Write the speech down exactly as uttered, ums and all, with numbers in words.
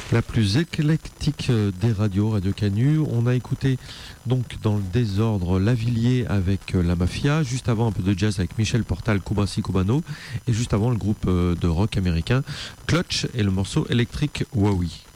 La plus éclectique des radios, Radio Canu. On a écouté donc dans le désordre Lavilliers avec La Mafia, juste avant un peu de jazz avec Michel Portal, Kubasi Cubano, et juste avant le groupe de rock américain Clutch et le morceau électrique Wowie.